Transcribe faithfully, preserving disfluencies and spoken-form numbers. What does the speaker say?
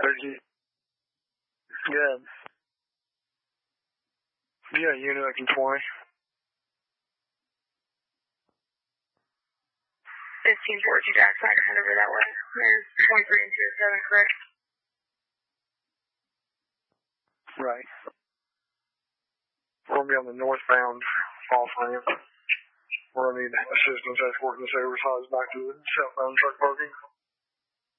thirty. Good. Yeah, unit like in twenty. fifteen fourteen Jackson, I can head over that way. There's twenty-three and two oh seven, correct? Right. We're going to be on the northbound off ramp. We're going to need assistance escorting the Sabres back to the southbound truck parking.